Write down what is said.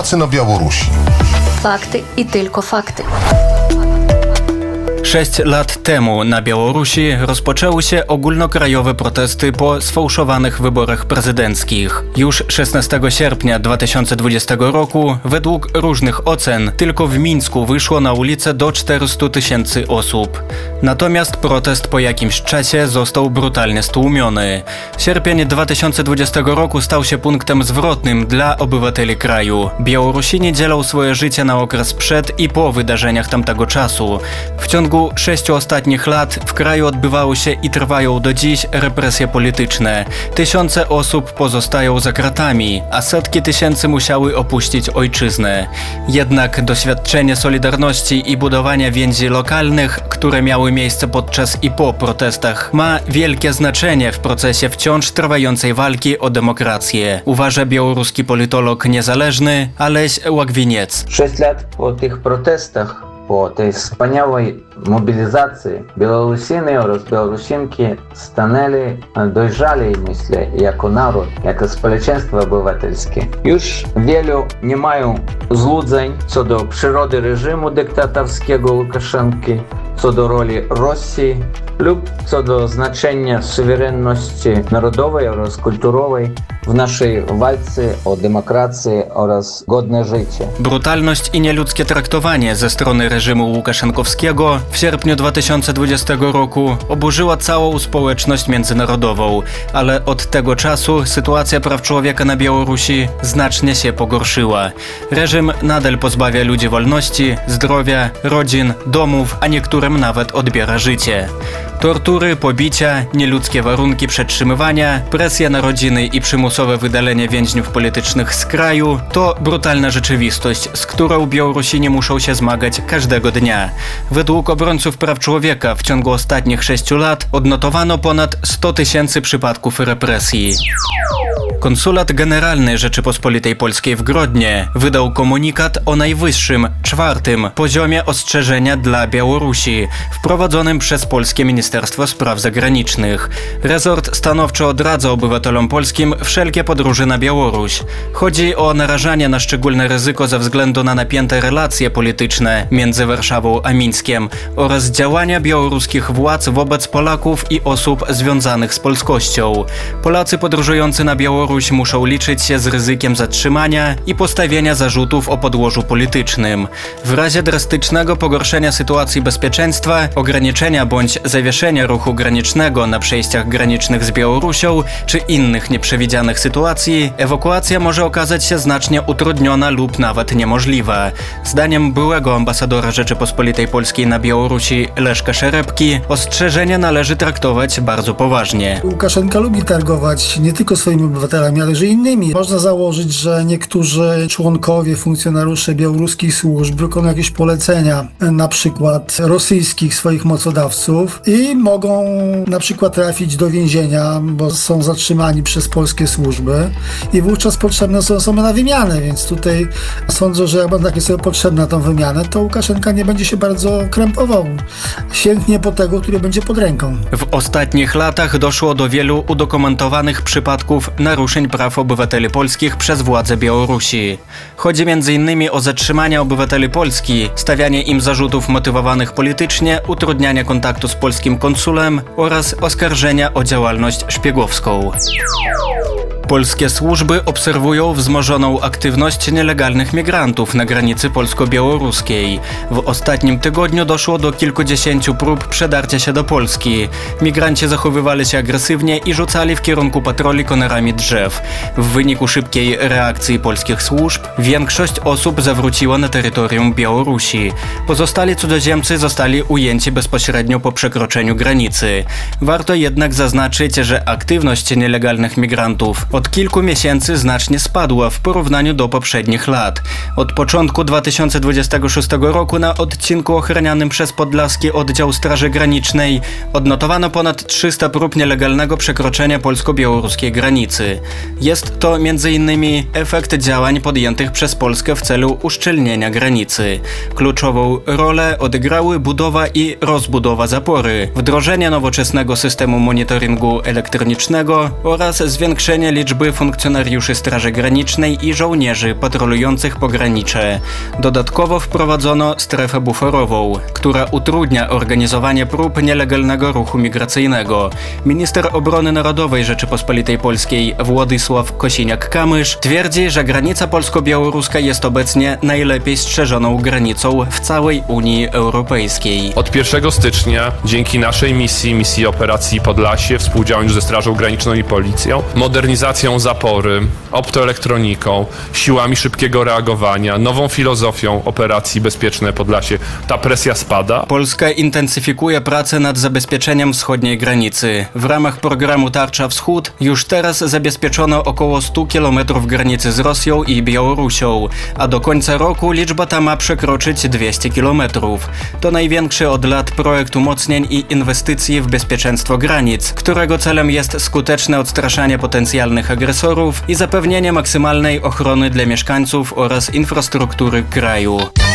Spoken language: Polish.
sytuacji na Białorusi. Fakty i tylko fakty. 6 lat temu na Białorusi rozpoczęły się ogólnokrajowe protesty po sfałszowanych wyborach prezydenckich. Już 16 sierpnia 2020 roku, według różnych ocen, tylko w Mińsku wyszło na ulicę do 400 000 osób. Natomiast protest po jakimś czasie został brutalnie stłumiony. Sierpień 2020 roku stał się punktem zwrotnym dla obywateli kraju. Białorusini dzielą swoje życie na okres przed i po wydarzeniach tamtego czasu. W ciągu 6 ostatnich lat w kraju odbywały się i trwają do dziś represje polityczne. Tysiące osób pozostają za kratami, a setki tysięcy musiały opuścić ojczyznę. Jednak doświadczenie solidarności i budowania więzi lokalnych, które miały miejsce podczas i po protestach, ma wielkie znaczenie w procesie wciąż trwającej walki o demokrację. Uważa białoruski politolog niezależny Aleś Łagwiniec. 6 lat po tych protestach, po tej wspaniałej mobilizacji Białorusiny oraz Białorusinki stanęli dojrzali, myślę, jako naród, jako społeczeństwo obywatelskie. Już wielu nie mają złudzeń co do przyrody reżimu dyktatorskiego Łukaszenki, co do roli Rosji lub co do znaczenia suwerenności narodowej oraz kulturowej w naszej walce o demokrację oraz godne życie. Brutalność i nieludzkie traktowanie ze strony reżimu łukaszenkowskiego w sierpniu 2020 roku oburzyła całą społeczność międzynarodową, ale od tego czasu sytuacja praw człowieka na Białorusi znacznie się pogorszyła. Reżim nadal pozbawia ludzi wolności, zdrowia, rodzin, domów, a niektórym nawet odbiera życie. Tortury, pobicia, nieludzkie warunki przetrzymywania, presja na rodziny i przymusowe wydalenie więźniów politycznych z kraju to brutalna rzeczywistość, z którą Białorusini muszą się zmagać każdego dnia. Według obrońców praw człowieka w ciągu ostatnich 6 lat odnotowano ponad 100 000 przypadków represji. Konsulat Generalny Rzeczypospolitej Polskiej w Grodnie wydał komunikat o najwyższym, 4. poziomie ostrzeżenia dla Białorusi, wprowadzonym przez polskie Ministerstwo Spraw Zagranicznych. Resort stanowczo odradza obywatelom polskim wszelkie podróże na Białoruś. Chodzi o narażanie na szczególne ryzyko ze względu na napięte relacje polityczne między Warszawą a Mińskiem oraz działania białoruskich władz wobec Polaków i osób związanych z polskością. Polacy podróżujący na Białoruś muszą liczyć się z ryzykiem zatrzymania i postawienia zarzutów o podłożu politycznym. W razie drastycznego pogorszenia sytuacji bezpieczeństwa, ograniczenia bądź zawieszenia ruchu granicznego na przejściach granicznych z Białorusią czy innych nieprzewidzianych sytuacji, ewakuacja może okazać się znacznie utrudniona lub nawet niemożliwa. Zdaniem byłego ambasadora Rzeczypospolitej Polskiej na Białorusi Leszka Szerepki, ostrzeżenia należy traktować bardzo poważnie. Łukaszenka lubi targować nie tylko swoimi obywatelami, ale że innymi. Można założyć, że niektórzy członkowie, funkcjonariusze białoruskich służb wykonują jakieś polecenia, na przykład rosyjskich swoich mocodawców i mogą na przykład trafić do więzienia, bo są zatrzymani przez polskie służby i wówczas potrzebne są osoby na wymianę, więc tutaj sądzę, że jak będzie takie sobie potrzebna tą wymianę, to Łukaszenka nie będzie się bardzo krępował. Sięgnie po tego, który będzie pod ręką. W ostatnich latach doszło do wielu udokumentowanych przypadków naruszeń praw obywateli polskich przez władze Białorusi. Chodzi m.in. o zatrzymanie obywateli Polski, stawianie im zarzutów motywowanych politycznie, utrudnianie kontaktu z polskim konsulem oraz oskarżenia o działalność szpiegowską. Polskie służby obserwują wzmożoną aktywność nielegalnych migrantów na granicy polsko-białoruskiej. W ostatnim tygodniu doszło do kilkudziesięciu prób przedarcia się do Polski. Migranci zachowywali się agresywnie i rzucali w kierunku patroli konarami drzew. W wyniku szybkiej reakcji polskich służb większość osób zawróciła na terytorium Białorusi. Pozostali cudzoziemcy zostali ujęci bezpośrednio po przekroczeniu granicy. Warto jednak zaznaczyć, że aktywność nielegalnych migrantów od kilku miesięcy znacznie spadła w porównaniu do poprzednich lat. Od początku 2026 roku na odcinku ochranianym przez Podlaski Oddział Straży Granicznej odnotowano ponad 300 prób nielegalnego przekroczenia polsko-białoruskiej granicy. Jest to m.in. efekt działań podjętych przez Polskę w celu uszczelnienia granicy. Kluczową rolę odegrały budowa i rozbudowa zapory, wdrożenie nowoczesnego systemu monitoringu elektronicznego oraz zwiększenie liczby liczby funkcjonariuszy Straży Granicznej i żołnierzy patrolujących pogranicze. Dodatkowo wprowadzono strefę buforową, która utrudnia organizowanie prób nielegalnego ruchu migracyjnego. Minister Obrony Narodowej Rzeczypospolitej Polskiej Władysław Kosiniak-Kamysz twierdzi, że granica polsko-białoruska jest obecnie najlepiej strzeżoną granicą w całej Unii Europejskiej. Od 1 stycznia dzięki naszej misji Operacji Podlasie, współdziałaniu ze Strażą Graniczną i Policją, modernizacją zapory, optoelektroniką, siłami szybkiego reagowania, nową filozofią Operacji Bezpieczne Podlasie, ta presja spada. Polska intensyfikuje pracę nad zabezpieczeniem wschodniej granicy. W ramach programu Tarcza Wschód już teraz zabezpieczono około 100 km granicy z Rosją i Białorusią, a do końca roku liczba ta ma przekroczyć 200 km. To największy od lat projekt umocnień i inwestycji w bezpieczeństwo granic, którego celem jest skuteczne odstraszanie potencjalnych agresorów i zapewnienie maksymalnej ochrony dla mieszkańców oraz infrastruktury kraju.